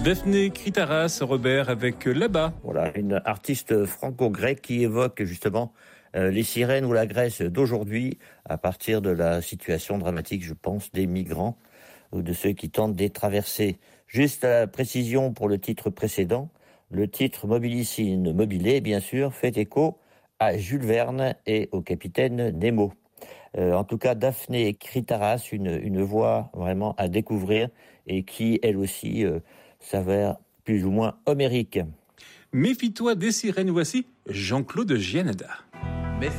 Daphné Kritaras, Robert, avec Là-bas. Voilà, une artiste franco-grecque qui évoque justement les sirènes ou la Grèce d'aujourd'hui à partir de la situation dramatique, je pense, des migrants ou de ceux qui tentent de les traverser. Juste à la précision pour le titre précédent, le titre Mobilicine Mobilé, bien sûr, fait écho à Jules Verne et au capitaine Nemo. En tout cas, Daphné Kritaras, une voix vraiment à découvrir et qui, elle aussi, s'avère plus ou moins homérique. Méfie-toi des sirènes, voici Jean-Claude Gianada.